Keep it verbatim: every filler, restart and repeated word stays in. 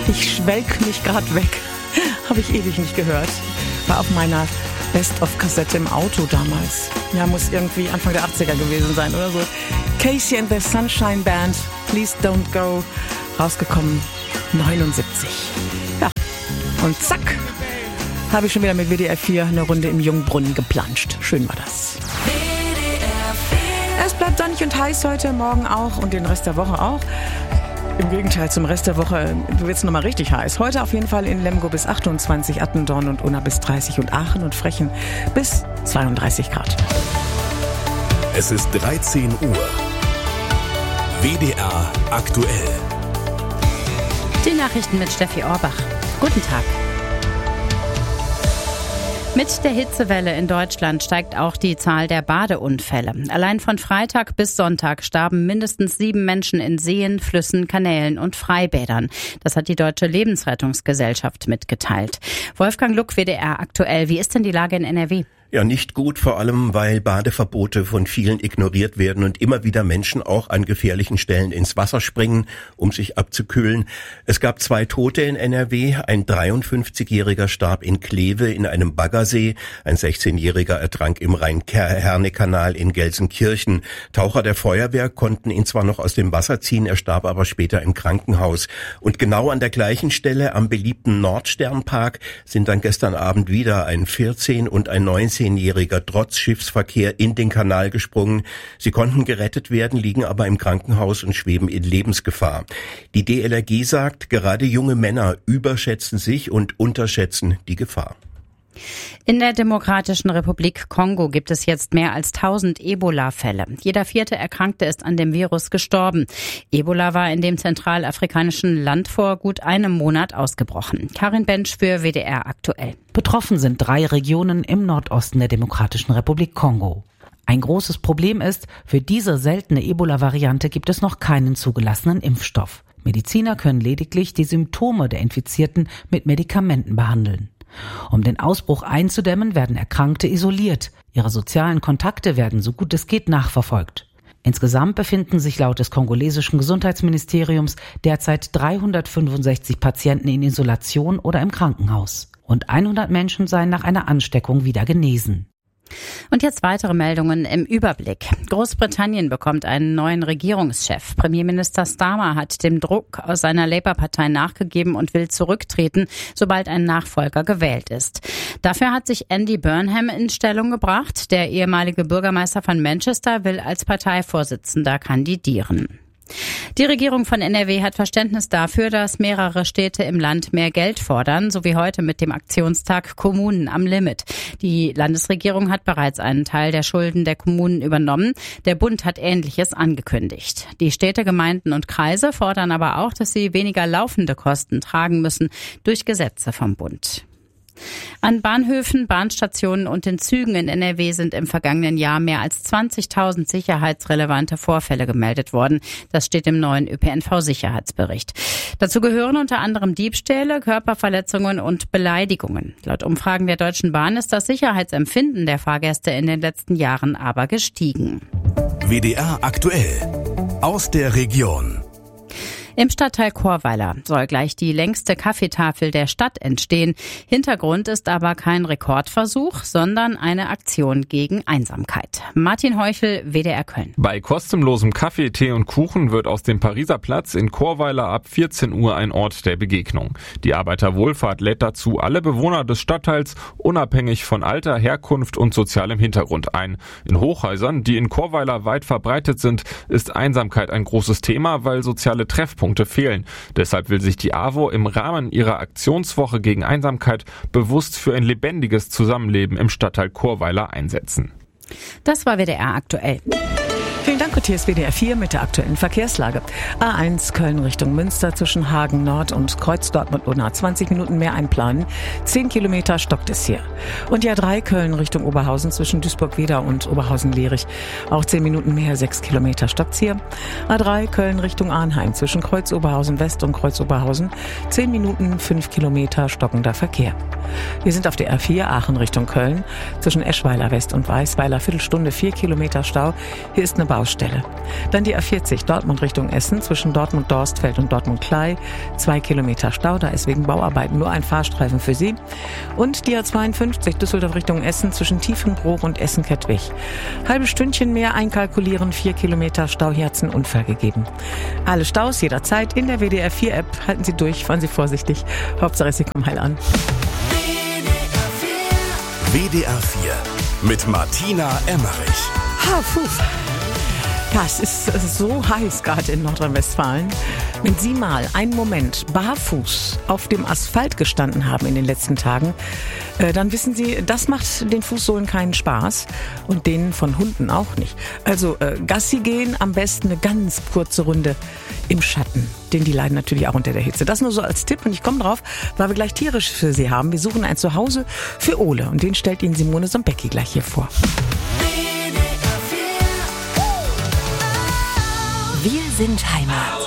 Ich schwelg mich grad weg. Habe ich ewig nicht gehört. War auf meiner Best-of-Kassette im Auto damals. Ja, muss irgendwie Anfang der achtziger gewesen sein oder so. Casey and the Sunshine Band, Please Don't Go. Rausgekommen neunundsiebzig. Ja, und zack, habe ich schon wieder mit W D R vier eine Runde im Jungbrunnen geplanscht. Schön war das. Es bleibt sonnig und heiß heute, morgen auch und den Rest der Woche auch. Im Gegenteil, zum Rest der Woche wird es nochmal richtig heiß. Heute auf jeden Fall in Lemgo bis achtundzwanzig, Attendorn und Unna bis dreißig und Aachen und Frechen bis zweiunddreißig Grad. Es ist dreizehn Uhr. W D R aktuell. Die Nachrichten mit Steffi Orbach. Guten Tag. Mit der Hitzewelle in Deutschland steigt auch die Zahl der Badeunfälle. Allein von Freitag bis Sonntag starben mindestens sieben Menschen in Seen, Flüssen, Kanälen und Freibädern. Das hat die Deutsche Lebensrettungsgesellschaft mitgeteilt. Wolfgang Luck, W D R aktuell. Wie ist denn die Lage in N R W? Ja, nicht gut, vor allem, weil Badeverbote von vielen ignoriert werden und immer wieder Menschen auch an gefährlichen Stellen ins Wasser springen, um sich abzukühlen. Es gab zwei Tote in N R W. Ein dreiundfünfzigjähriger starb in Kleve in einem Baggersee. Ein sechzehnjähriger ertrank im Rhein-Herne-Kanal in Gelsenkirchen. Taucher der Feuerwehr konnten ihn zwar noch aus dem Wasser ziehen, er starb aber später im Krankenhaus. Und genau an der gleichen Stelle am beliebten Nordsternpark sind dann gestern Abend wieder ein vierzehn- und ein neunzehnjähriger trotz Schiffsverkehr in den Kanal gesprungen. Sie konnten gerettet werden, liegen aber im Krankenhaus und schweben in Lebensgefahr. Die D L R G sagt, gerade junge Männer überschätzen sich und unterschätzen die Gefahr. In der Demokratischen Republik Kongo gibt es jetzt mehr als tausend Ebola-Fälle. Jeder vierte Erkrankte ist an dem Virus gestorben. Ebola war in dem zentralafrikanischen Land vor gut einem Monat ausgebrochen. Karin Bensch für W D R aktuell. Betroffen sind drei Regionen im Nordosten der Demokratischen Republik Kongo. Ein großes Problem ist, für diese seltene Ebola-Variante gibt es noch keinen zugelassenen Impfstoff. Mediziner können lediglich die Symptome der Infizierten mit Medikamenten behandeln. Um den Ausbruch einzudämmen, werden Erkrankte isoliert. Ihre sozialen Kontakte werden so gut es geht nachverfolgt. Insgesamt befinden sich laut des kongolesischen Gesundheitsministeriums derzeit dreihundertfünfundsechzig Patienten in Isolation oder im Krankenhaus. Und hundert Menschen seien nach einer Ansteckung wieder genesen. Und jetzt weitere Meldungen im Überblick. Großbritannien bekommt einen neuen Regierungschef. Premierminister Starmer hat dem Druck aus seiner Labour-Partei nachgegeben und will zurücktreten, sobald ein Nachfolger gewählt ist. Dafür hat sich Andy Burnham in Stellung gebracht. Der ehemalige Bürgermeister von Manchester will als Parteivorsitzender kandidieren. Die Regierung von N R W hat Verständnis dafür, dass mehrere Städte im Land mehr Geld fordern, so wie heute mit dem Aktionstag Kommunen am Limit. Die Landesregierung hat bereits einen Teil der Schulden der Kommunen übernommen. Der Bund hat Ähnliches angekündigt. Die Städte, Gemeinden und Kreise fordern aber auch, dass sie weniger laufende Kosten tragen müssen durch Gesetze vom Bund. An Bahnhöfen, Bahnstationen und in Zügen in N R W sind im vergangenen Jahr mehr als zwanzigtausend sicherheitsrelevante Vorfälle gemeldet worden. Das steht im neuen Ö P N V-Sicherheitsbericht. Dazu gehören unter anderem Diebstähle, Körperverletzungen und Beleidigungen. Laut Umfragen der Deutschen Bahn ist das Sicherheitsempfinden der Fahrgäste in den letzten Jahren aber gestiegen. W D R aktuell. Aus der Region. Im Stadtteil Chorweiler soll gleich die längste Kaffeetafel der Stadt entstehen. Hintergrund ist aber kein Rekordversuch, sondern eine Aktion gegen Einsamkeit. Martin Heuchel, W D R Köln. Bei kostenlosem Kaffee, Tee und Kuchen wird aus dem Pariser Platz in Chorweiler ab vierzehn Uhr ein Ort der Begegnung. Die Arbeiterwohlfahrt lädt dazu alle Bewohner des Stadtteils unabhängig von Alter, Herkunft und sozialem Hintergrund ein. In Hochhäusern, die in Chorweiler weit verbreitet sind, ist Einsamkeit ein großes Thema, weil soziale Treffpunkte fehlen. Deshalb will sich die A W O im Rahmen ihrer Aktionswoche gegen Einsamkeit bewusst für ein lebendiges Zusammenleben im Stadtteil Chorweiler einsetzen. Das war W D R aktuell. Vielen Dank, hier ist W D R vier mit der aktuellen Verkehrslage. A eins Köln Richtung Münster zwischen Hagen Nord und Kreuz Dortmund-Unna. zwanzig Minuten mehr einplanen. zehn Kilometer stockt es hier. Und die A drei Köln Richtung Oberhausen zwischen Duisburg-Wedau und Oberhausen-Lierich. Auch zehn Minuten mehr, sechs Kilometer stockt's hier. A drei Köln Richtung Arnheim zwischen Kreuz Oberhausen West und Kreuz Oberhausen. zehn Minuten, fünf Kilometer stockender Verkehr. Wir sind auf der A vier Aachen Richtung Köln zwischen Eschweiler West und Weißweiler. Viertelstunde, vier Kilometer Stau. Hier ist eine Baustelle. Dann die A vierzig Dortmund Richtung Essen zwischen Dortmund-Dorstfeld und Dortmund-Klei. Zwei Kilometer Stau, da ist wegen Bauarbeiten nur ein Fahrstreifen für Sie. Und die A zweiundfünfzig Düsseldorf Richtung Essen zwischen Tiefenbruch und Essen-Kettwig. Halbe Stündchen mehr einkalkulieren, vier Kilometer Stau, hier hat's einen Unfall gegeben. Alle Staus jederzeit in der W D R vier App. Halten Sie durch, fahren Sie vorsichtig. Hauptsache Sie kommen heil an. W D R vier mit Martina Emmerich. Ha, puh. Ja, es ist, es ist so heiß gerade in Nordrhein-Westfalen. Wenn Sie mal einen Moment barfuß auf dem Asphalt gestanden haben in den letzten Tagen, äh, dann wissen Sie, das macht den Fußsohlen keinen Spaß und denen von Hunden auch nicht. Also äh, Gassi gehen, am besten eine ganz kurze Runde im Schatten. Denn die leiden natürlich auch unter der Hitze. Das nur so als Tipp und ich komme drauf, weil wir gleich tierisch für Sie haben. Wir suchen ein Zuhause für Ole und den stellt Ihnen Simone Sombecki gleich hier vor. Wir sind Heimat.